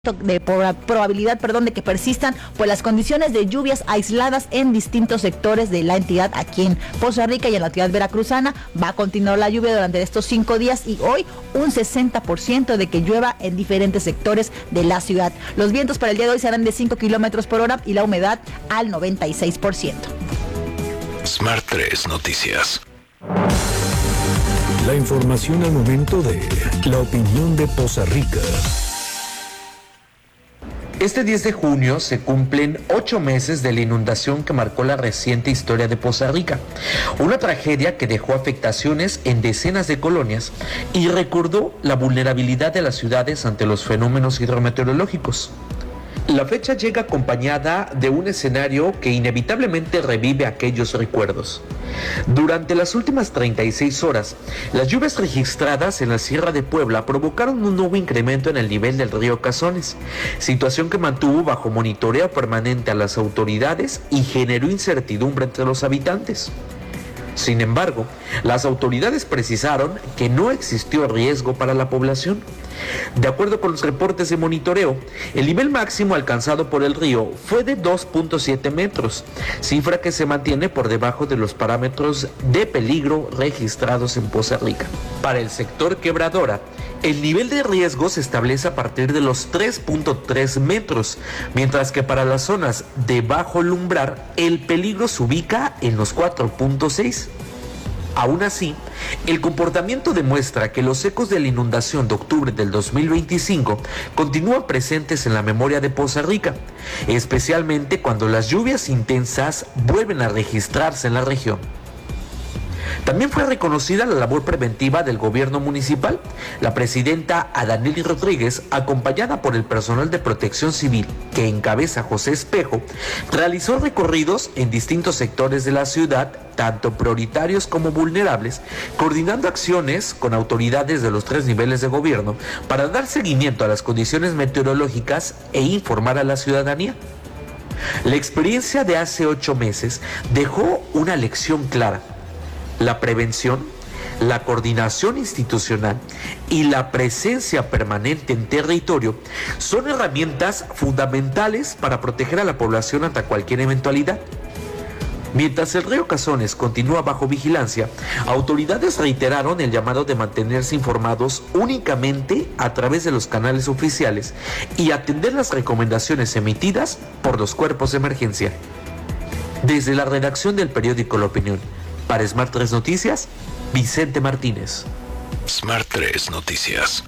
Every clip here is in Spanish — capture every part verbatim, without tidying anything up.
de probabilidad, perdón, de que persistan pues las condiciones de lluvias aisladas en distintos sectores de la entidad aquí en Poza Rica y en la entidad veracruzana. Va a continuar la lluvia durante estos cinco días y hoy un sesenta por ciento de que llueva en diferentes sectores de la ciudad. Los vientos para el día de hoy serán de cinco kilómetros por hora y la humedad al noventa y seis por ciento. Smart tres Noticias. La información al momento de la opinión de Poza Rica. Este diez de junio se cumplen ocho meses de la inundación que marcó la reciente historia de Poza Rica, una tragedia que dejó afectaciones en decenas de colonias y recordó la vulnerabilidad de las ciudades ante los fenómenos hidrometeorológicos. La fecha llega acompañada de un escenario que inevitablemente revive aquellos recuerdos. Durante las últimas treinta y seis horas, las lluvias registradas en la Sierra de Puebla provocaron un nuevo incremento en el nivel del río Cazones, situación que mantuvo bajo monitoreo permanente a las autoridades y generó incertidumbre entre los habitantes. Sin embargo, las autoridades precisaron que no existió riesgo para la población. De acuerdo con los reportes de monitoreo, el nivel máximo alcanzado por el río fue de dos punto siete metros, cifra que se mantiene por debajo de los parámetros de peligro registrados en Poza Rica. Para el sector Quebradora, el nivel de riesgo se establece a partir de los tres punto tres metros, mientras que para las zonas de bajo umbral, el peligro se ubica en los cuatro punto seis. Aún así, el comportamiento demuestra que los ecos de la inundación de octubre del dos mil veinticinco continúan presentes en la memoria de Poza Rica, especialmente cuando las lluvias intensas vuelven a registrarse en la región. También fue reconocida la labor preventiva del gobierno municipal. La presidenta Adanely Rodríguez, acompañada por el personal de protección civil que encabeza José Espejo, realizó recorridos en distintos sectores de la ciudad, tanto prioritarios como vulnerables, coordinando acciones con autoridades de los tres niveles de gobierno para dar seguimiento a las condiciones meteorológicas e informar a la ciudadanía. La experiencia de hace ocho meses dejó una lección clara. La prevención, la coordinación institucional y la presencia permanente en territorio son herramientas fundamentales para proteger a la población ante cualquier eventualidad. Mientras el río Cazones continúa bajo vigilancia, autoridades reiteraron el llamado de mantenerse informados únicamente a través de los canales oficiales y atender las recomendaciones emitidas por los cuerpos de emergencia. Desde la redacción del periódico La Opinión, para Smart tres Noticias, Vicente Martínez. Smart tres Noticias.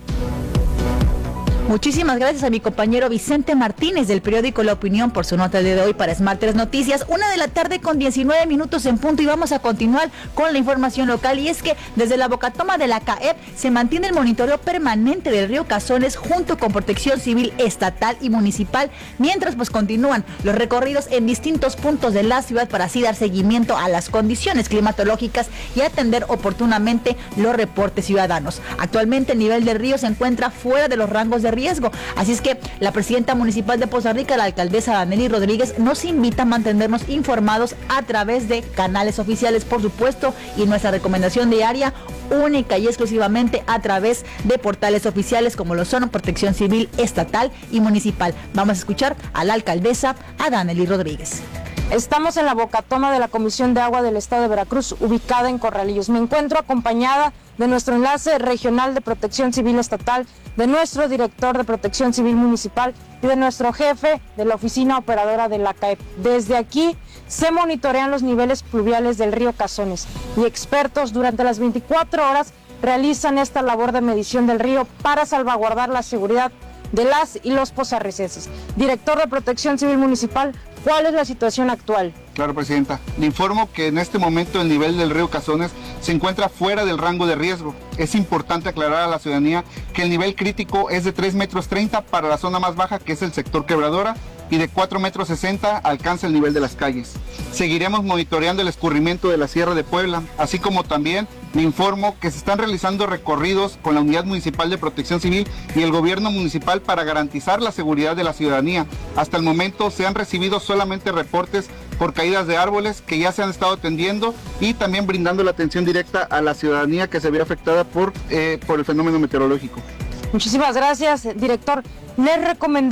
Muchísimas gracias a mi compañero Vicente Martínez del periódico La Opinión por su nota de hoy para Smart tres Noticias. Una de la tarde con diecinueve minutos en punto y vamos a continuar con la información local, y es que desde la Bocatoma de la C A E P se mantiene el monitoreo permanente del río Cazones junto con Protección Civil estatal y municipal, mientras pues continúan los recorridos en distintos puntos de la ciudad para así dar seguimiento a las condiciones climatológicas y atender oportunamente los reportes ciudadanos. Actualmente el nivel del río se encuentra fuera de los rangos de riesgo. Así es que la presidenta municipal de Poza Rica, la alcaldesa Adanely Rodríguez, nos invita a mantenernos informados a través de canales oficiales, por supuesto, y nuestra recomendación diaria única y exclusivamente a través de portales oficiales como lo son Protección Civil estatal y municipal. Vamos a escuchar a la alcaldesa Adanely Rodríguez. Estamos en la Bocatoma de la Comisión de Agua del Estado de Veracruz, ubicada en Corralillos. Me encuentro acompañada de nuestro enlace regional de Protección Civil estatal, de nuestro director de Protección Civil municipal y de nuestro jefe de la oficina operadora de la C A E P. Desde aquí se monitorean los niveles pluviales del río Cazones y expertos durante las veinticuatro horas realizan esta labor de medición del río para salvaguardar la seguridad de las y los pozarricenses. Director de Protección Civil municipal, ¿cuál es la situación actual? Claro, Presidenta. Le informo que en este momento el nivel del río Cazones se encuentra fuera del rango de riesgo. Es importante aclarar a la ciudadanía que el nivel crítico es de tres metros treinta para la zona más baja, que es el sector Quebradora, y de cuatro metros sesenta alcanza el nivel de las calles. Seguiremos monitoreando el escurrimiento de la Sierra de Puebla, así como también le informo que se están realizando recorridos con la Unidad Municipal de Protección Civil y el Gobierno Municipal para garantizar la seguridad de la ciudadanía. Hasta el momento se han recibido solamente reportes por caídas de árboles que ya se han estado atendiendo y también brindando la atención directa a la ciudadanía que se ve afectada por, eh, por el fenómeno meteorológico. Muchísimas gracias, director. Les recomendamos